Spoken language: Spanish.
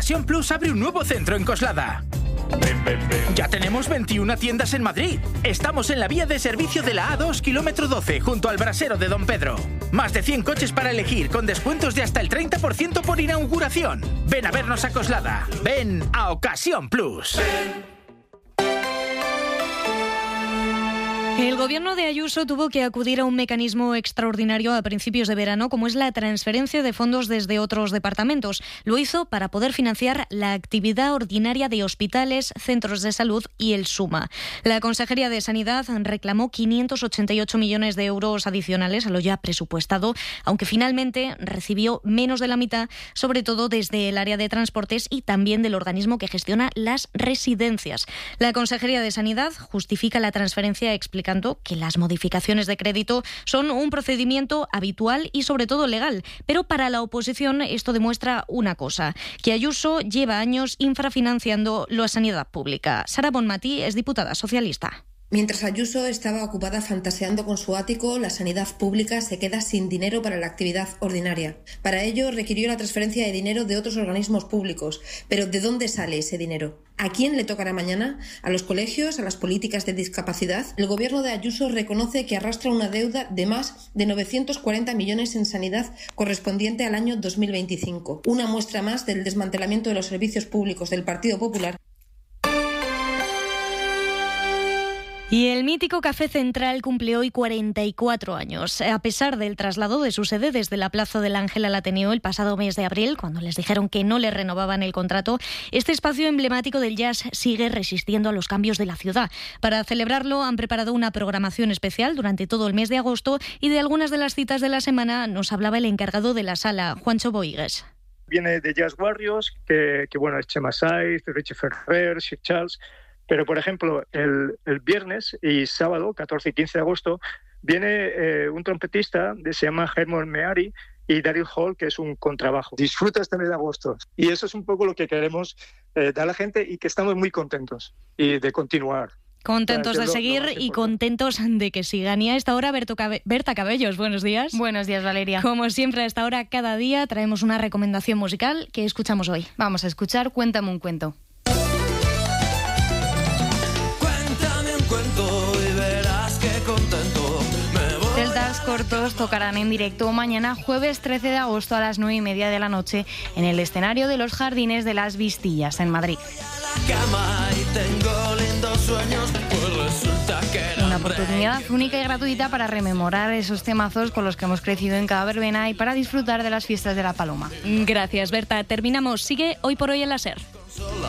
Ocasión Plus abre un nuevo centro en Coslada. Ya tenemos 21 tiendas en Madrid. Estamos en la vía de servicio de la A2, kilómetro 12, junto al brasero de Don Pedro. Más de 100 coches para elegir, con descuentos de hasta el 30% por inauguración. Ven a vernos a Coslada. Ven a Ocasión Plus. El gobierno de Ayuso tuvo que acudir a un mecanismo extraordinario a principios de verano, como es la transferencia de fondos desde otros departamentos. Lo hizo para poder financiar la actividad ordinaria de hospitales, centros de salud y el SUMA. La Consejería de Sanidad reclamó 588 millones de euros adicionales a lo ya presupuestado, aunque finalmente recibió menos de la mitad, sobre todo desde el área de transportes y también del organismo que gestiona las residencias. La Consejería de Sanidad justifica la transferencia explicando que las modificaciones de crédito son un procedimiento habitual y sobre todo legal. Pero para la oposición esto demuestra una cosa, que Ayuso lleva años infrafinanciando la sanidad pública. Sara Bonmatí es diputada socialista. Mientras Ayuso estaba ocupada fantaseando con su ático, la sanidad pública se queda sin dinero para la actividad ordinaria. Para ello requirió la transferencia de dinero de otros organismos públicos. Pero ¿de dónde sale ese dinero? ¿A quién le tocará mañana? ¿A los colegios? ¿A las políticas de discapacidad? El gobierno de Ayuso reconoce que arrastra una deuda de más de 940 millones en sanidad correspondiente al año 2025. Una muestra más del desmantelamiento de los servicios públicos del Partido Popular. Y el mítico Café Central cumple hoy 44 años. A pesar del traslado de su sede desde la Plaza del Ángel al Ateneo el pasado mes de abril, cuando les dijeron que no le renovaban el contrato, este espacio emblemático del jazz sigue resistiendo a los cambios de la ciudad. Para celebrarlo han preparado una programación especial durante todo el mes de agosto y de algunas de las citas de la semana nos hablaba el encargado de la sala, Juancho Boigues. Viene de Jazz Warriors, que bueno, es Chema Saiz, Richie Ferrer, Sir Charles. Pero, por ejemplo, el viernes y sábado, 14 y 15 de agosto, viene un trompetista, se llama Hermon Meari, y Daryl Hall, que es un contrabajo. Disfruta este mes de agosto. Y eso es un poco lo que queremos dar a la gente y que estamos muy contentos y de continuar. Contentos de seguir y contentos de que sigan. Y a esta hora, Berta Cabellos, buenos días. Buenos días, Valeria. Como siempre, a esta hora, cada día traemos una recomendación musical que escuchamos hoy. Vamos a escuchar Cuéntame un cuento. Celtas Cortos tocarán en directo mañana jueves 13 de agosto a las 9:30 de la noche en el escenario de los Jardines de las Vistillas en Madrid. Una oportunidad única y gratuita para rememorar esos temazos con los que hemos crecido en cada verbena y para disfrutar de las fiestas de la Paloma. Gracias, Berta. Terminamos. Sigue Hoy por Hoy en la SER.